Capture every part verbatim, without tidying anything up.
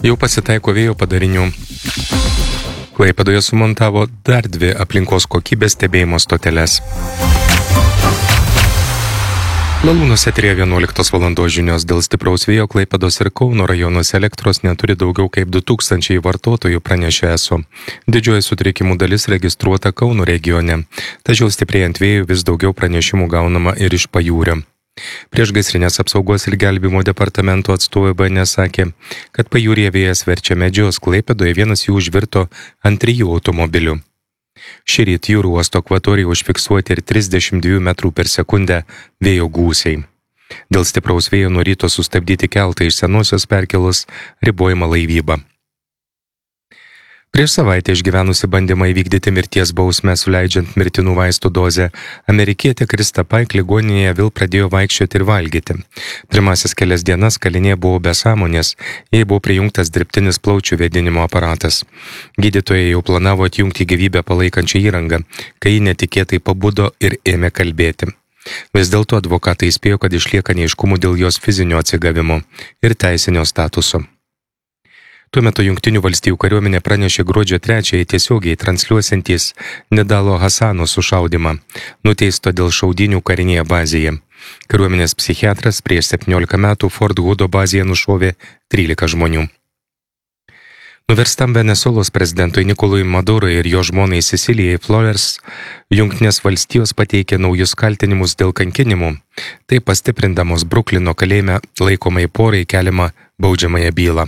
Jau pasitaiko vėjo padarinių. Klaipėdoje sumontavo dar dvi aplinkos kokybės stebėjimo stoteles. Lalūnuose eteryje vienuoliktos valandos žinios. Dėl stipraus vėjo Klaipėdos ir Kauno rajonuose elektros neturi daugiau kaip du tūkstančiai vartotojų, pranešė eso. Didžioji sutrikimų dalis registruota Kauno regione. Tačiau stiprėjant vėjui vis daugiau pranešimų gaunama ir iš pajūrio. Priešgaisrinės apsaugos ir gelbėjimo departamento atstovai B N S sakė, kad pajūryje vėjas verčia medžius. Klaipėdoje vienas jų užvirto ant trijų automobilių. Šįryt jūrų uosto akvatorijoje užfiksuoti ir trisdešimt dviejų metrų per sekundę vėjo gūsiai. Dėl stipraus vėjo nuo ryto sustabdyti keltą iš Senosios Perkėlos, ribojama laivyba. Prieš savaitę išgyvenusi bandymą įvykdyti mirties bausmę suleidžiant mirtinų vaistų dozę, amerikietė Krista Paik ligoninėje vėl pradėjo vaikščioti ir valgyti. Pirmasis kelias dienas kalinė buvo be sąmonės, jai buvo prijungtas dirbtinis plaučių vėdinimo aparatas. Gydytojai jau planavo atjungti gyvybę palaikančią įrangą, kai ji netikėtai pabudo ir ėmė kalbėti. Vis dėlto advokatai įspėjo, kad išlieka neaiškumų dėl jos fizinio atsigavimo ir teisinio statuso. Tuo metu Jungtinių valstijų kariuomenė pranešė gruodžio trečiąją tiesiogiai transliuosiantys Nidalo Hasano sušaudymą, nuteisto dėl šaudynių karinėje bazėje. Kariuomenės psichiatras prieš septyniolika metų Fort Hoodo bazėje nušovė trylika žmonių. Nuverstam Venesuelos prezidentui Nikolui Madurui ir jo žmonai Cecilijai Flores Jungtinės valstijos pateikė naujus kaltinimus dėl kankinimų, tai pastiprindamos Bruklino kalėjime laikomai porai keliamą baudžiamąją bylą.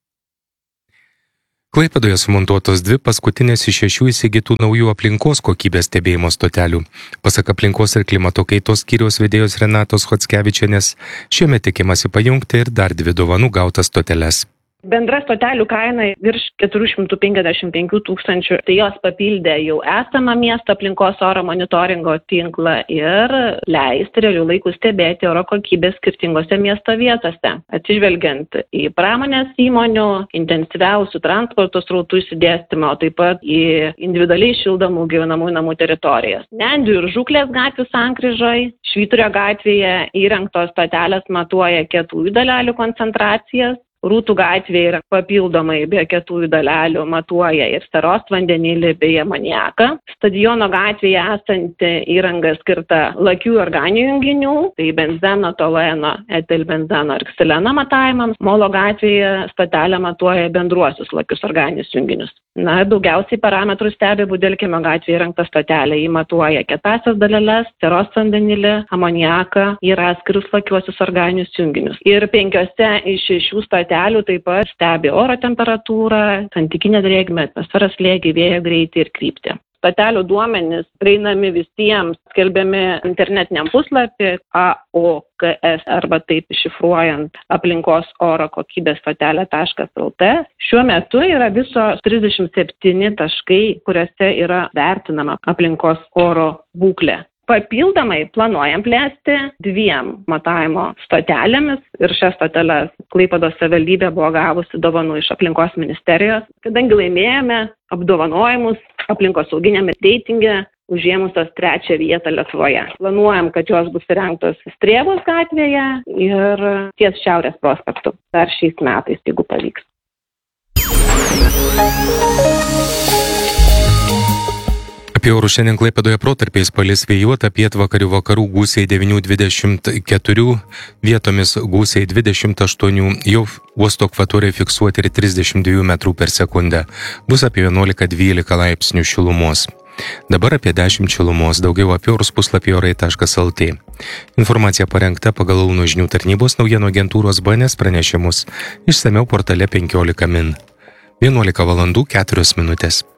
Klaipėdoje sumontuotos dvi paskutinės iš šešių įsigytų naujų aplinkos kokybės stebėjimo stotelių. Pasak aplinkos ir klimato kaitos skyriaus vedėjos Renatos Chockevičienės, šiemet tikimasi pajungti ir dar dvi dovanų gautas stoteles. Bendra stotelių kaina virš keturi šimtai penkiasdešimt penkių tūkstančių, tai jos papildė jau esamą miesto aplinkos oro monitoringo tinklą ir leisti realių laikų stebėti oro kokybės skirtingose miesto vietose, atsižvelgiant į pramonės įmonių, intensyviausių transporto srautų išsidėstymą, o taip pat į individualiai šildomų gyvenamųjų namų teritorijas. Nendrių ir Žuklės gatvių sankryžoje, Švyturio gatvėje įrengtos stotelės matuoja kietųjų dalelių koncentracijas. Rūtų gatvėje yra papildomai be kietųjų dalelių matuoja ir staros vandenilį bei amoniaką. Stadiono gatvėje esanti įranga skirta lakių organinių junginių, tai benzeno, tolueno, etilbenzeno ir ksileno matavimams. Molo gatvėje stotelė matuoja bendruosius lakius organinius junginius. Na, daugiausiai parametrų stebi Budelkimio gatvėje įrengta stotelė. Ji matuoja kietąsias daleles, staros vandenilį, amoniaką ir atskirus lakiuosius organinius junginius. Ir penkiose iš šešių stotelių taip pat stebi oro temperatūrą, santykinę drėgmę, atmosferos slėgį, vėjo greitį ir kryptį. Stotelių duomenys prieinami visiems, skelbiami internetiniam puslapį A O K S arba taip šifruojant aplinkos oro kokybės stotelė taškas L T. Šiuo metu yra viso trisdešimt septyni taškai, kuriuose yra vertinama aplinkos oro būklė. Papildomai planuojam plėsti dviem matavimo stotelėmis ir šias stoteles Klaipėdos savivaldybė buvo gavusi dovanų iš aplinkos ministerijos, kadangi laimėjome apdovanojimus aplinkosauginiame reitinge užėmusios trečią vietą Lietuvoje. Planuojam, kad jos bus įrengtos Strėvos gatvėje ir ties Šiaurės prospektu dar šiais metais, jeigu pavyks. Apie orus šiandien Klaipėdoje protarpiais palis vėjuota, pietvakarių vakarų gūsiai devyni dvidešimt keturi, vietomis gūsiai dvidešimt aštuoni, jau uosto akvatorijoje fiksuoti ir trisdešimt dviejų metrų per sekundę. Bus apie vienuolika dvylika laipsnių šilumos. Dabar apie dešimt šilumos, daugiau apie orus puslapį orai taškas L T. Informacija parengta pagal Lalūnų žinių tarnybos naujienų agentūros B N S pranešimus, išsamiau portale penkiolika min. vienuolika valandų keturios minutės.